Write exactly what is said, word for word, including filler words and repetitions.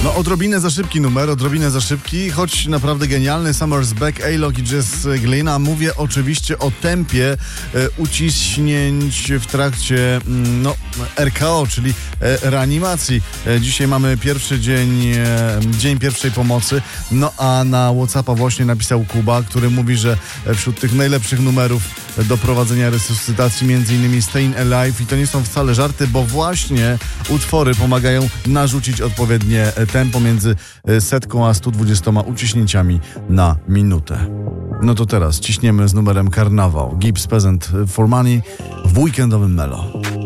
No, odrobinę za szybki numer, odrobinę za szybki, choć naprawdę genialny. Summer's Back, A-Lock i Jess Glynn, a mówię oczywiście o tempie e, uciśnięć w trakcie mm, no, R K O, czyli e, reanimacji. E, dzisiaj mamy pierwszy dzień, e, dzień pierwszej pomocy, no a na WhatsAppa właśnie napisał Kuba, który mówi, że wśród tych najlepszych numerów do prowadzenia resuscytacji między innymi Staying Alive i to nie są wcale żarty, bo właśnie utwory pomagają narzucić odpowiednie tempo między setką a stu dwudziestoma uciśnięciami na minutę. No to teraz ciśniemy z numerem Karnawał. Gibbs Peasant for Money w weekendowym Melo.